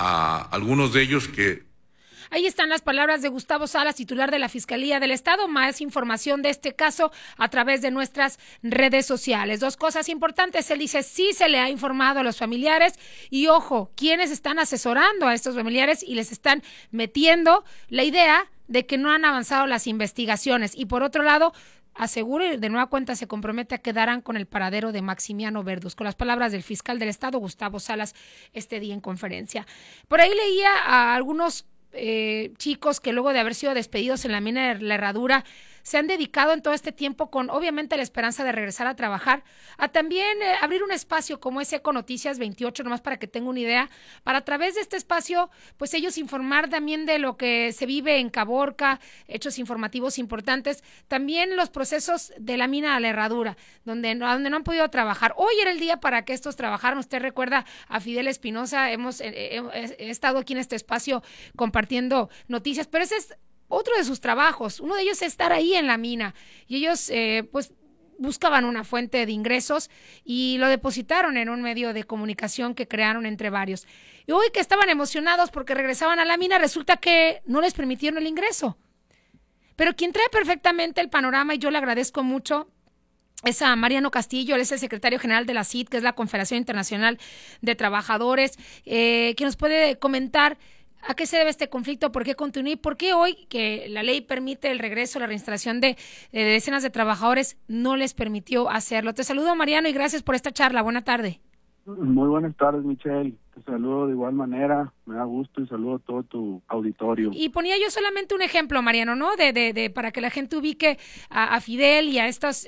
a algunos de ellos que... Ahí están las palabras de Gustavo Salas, titular de la Fiscalía del Estado. Más información de este caso a través de nuestras redes sociales. Dos cosas importantes. Él dice, sí se le ha informado a los familiares y, ojo, quienes están asesorando a estos familiares y les están metiendo la idea de que no han avanzado las investigaciones. Y por otro lado, asegura y de nueva cuenta se compromete a que darán con el paradero de Maximiano Verduz, con las palabras del fiscal del Estado, Gustavo Salas, este día en conferencia. Por ahí leía a algunos chicos que luego de haber sido despedidos en la mina de la Herradura se han dedicado en todo este tiempo con obviamente la esperanza de regresar a trabajar, a también abrir un espacio como es Econoticias 28, nomás para que tenga una idea, para a través de este espacio pues ellos informar también de lo que se vive en Caborca, hechos informativos importantes, también los procesos de la mina de la Herradura, donde no han podido trabajar. Hoy era el día para que estos trabajaran. Usted recuerda a Fidel Espinosa, he estado aquí en este espacio compartiendo noticias, pero ese es otro de sus trabajos. Uno de ellos es estar ahí en la mina y ellos pues buscaban una fuente de ingresos y lo depositaron en un medio de comunicación que crearon entre varios. Y hoy que estaban emocionados porque regresaban a la mina, resulta que no les permitieron el ingreso. Pero quien trae perfectamente el panorama, y yo le agradezco mucho, es a Mariano Castillo. Él es el secretario general de la CIT, que es la Confederación Internacional de Trabajadores, que nos puede comentar ¿a qué se debe este conflicto? ¿Por qué continúa? ¿Y por qué hoy, que la ley permite el regreso, la reinstalación de decenas de trabajadores, no les permitió hacerlo? Te saludo, Mariano, y gracias por esta charla. Buena tarde. Muy buenas tardes, Michelle. Te saludo de igual manera. Me da gusto y saludo a todo tu auditorio. Y ponía yo solamente un ejemplo, Mariano, ¿no? Para que la gente ubique a Fidel y a estos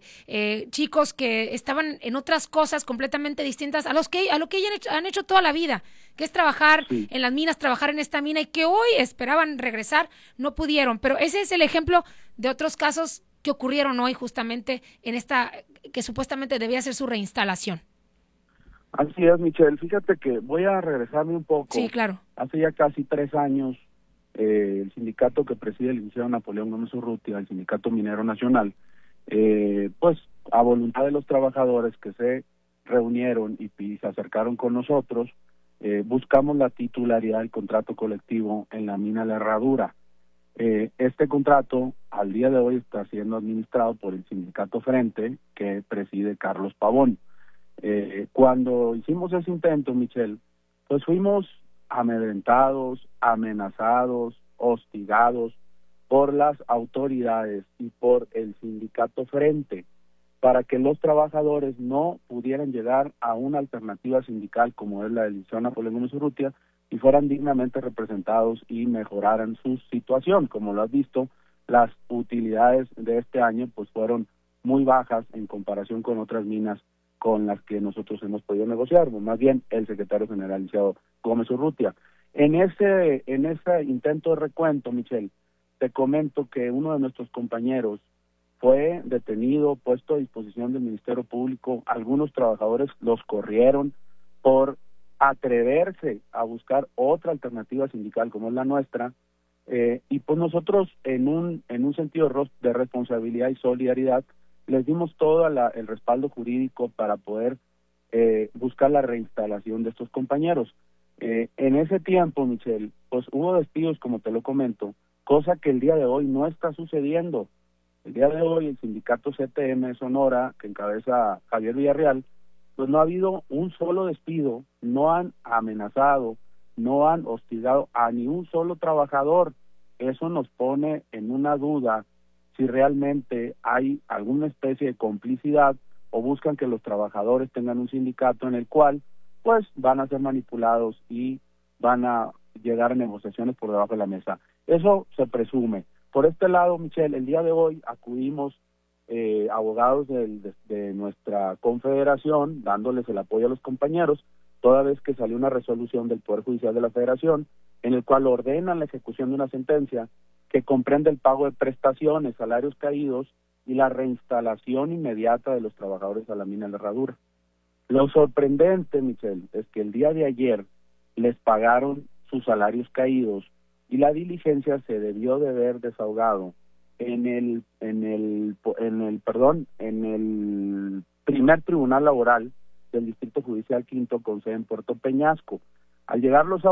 chicos que estaban en otras cosas completamente distintas a lo que han hecho toda la vida, que es trabajar en las minas, trabajar en esta mina, y que hoy esperaban regresar, no pudieron. Pero ese es el ejemplo de otros casos que ocurrieron hoy justamente en esta, que supuestamente debía ser su reinstalación. Así es, Michelle. Fíjate que voy a regresarme un poco. Sí, claro. Hace ya casi 3 años, el sindicato que preside el licenciado Napoleón Gómez Urrutia, el Sindicato Minero Nacional, pues a voluntad de los trabajadores que se reunieron y se acercaron con nosotros, buscamos la titularidad del contrato colectivo en la mina La Herradura. Este contrato al día de hoy está siendo administrado por el sindicato Frente, que preside Carlos Pavón. Cuando hicimos ese intento, Michelle, pues fuimos amedrentados, amenazados, hostigados por las autoridades y por el sindicato Frente para que los trabajadores no pudieran llegar a una alternativa sindical como es la del licenciado Napoleón Gómez Urrutia y fueran dignamente representados y mejoraran su situación. Como lo has visto, las utilidades de este año pues fueron muy bajas en comparación con otras minas con las que nosotros hemos podido negociar, más bien el secretario general, licenciado Gómez Urrutia. En ese intento de recuento, Michelle, te comento que uno de nuestros compañeros fue detenido, puesto a disposición del Ministerio Público. Algunos trabajadores los corrieron por atreverse a buscar otra alternativa sindical como es la nuestra, y pues nosotros en un sentido de responsabilidad y solidaridad les dimos todo el respaldo jurídico para poder buscar la reinstalación de estos compañeros. En ese tiempo, Michelle, pues hubo despidos, como te lo comento, cosa que el día de hoy no está sucediendo. El día de hoy el sindicato CTM Sonora, que encabeza Javier Villarreal, pues no ha habido un solo despido, no han amenazado, no han hostigado a ni un solo trabajador. Eso nos pone en una duda si realmente hay alguna especie de complicidad o buscan que los trabajadores tengan un sindicato en el cual pues van a ser manipulados y van a llegar a negociaciones por debajo de la mesa. Eso se presume. Por este lado, Michelle, el día de hoy acudimos abogados de nuestra confederación, dándoles el apoyo a los compañeros, toda vez que salió una resolución del Poder Judicial de la Federación, en el cual ordenan la ejecución de una sentencia que comprende el pago de prestaciones, salarios caídos y la reinstalación inmediata de los trabajadores a la mina de la Herradura. Lo sorprendente, Michelle, es que el día de ayer les pagaron sus salarios caídos y la diligencia se debió de haber desahogado en el primer tribunal laboral del Distrito Judicial Quinto con sede en Puerto Peñasco. Al llegar los